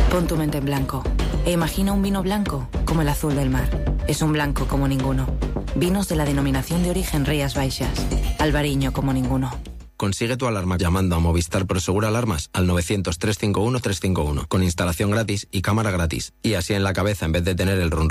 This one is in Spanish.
Pon tu mente en blanco e imagina un vino blanco como el azul del mar. Es un blanco como ninguno. Vinos de la denominación de origen Rías Baixas. Albariño como ninguno. Consigue tu alarma llamando a Movistar Prosegur Alarmas al 900 351 351 con instalación gratis y cámara gratis. Y así en la cabeza, en vez de tener el ronron